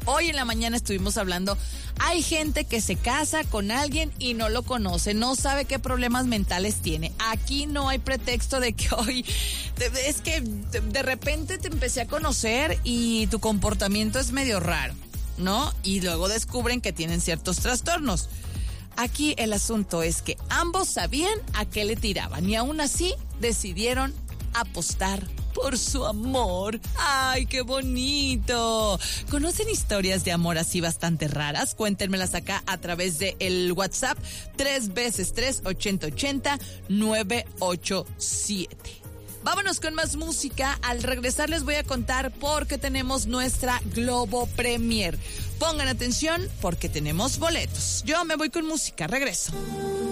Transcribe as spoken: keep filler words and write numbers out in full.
Hoy en la mañana estuvimos hablando, hay gente que se casa con alguien y no lo conoce, no sabe qué problemas mentales tiene. Aquí no hay pretexto de que hoy, es que de repente te empecé a conocer y tu comportamiento es medio raro, ¿no? Y luego descubren que tienen ciertos trastornos. Aquí el asunto es que ambos sabían a qué le tiraban y aún así decidieron apostar por su amor. ¡Ay, qué bonito! ¿Conocen historias de amor así bastante raras? Cuéntenmelas acá a través de el WhatsApp tres veces tres ochenta ochenta nueve ocho siete. Vámonos con más música. Al regresar les voy a contar por qué tenemos nuestra Globo Premier. Pongan atención porque tenemos boletos. Yo me voy con música. Regreso.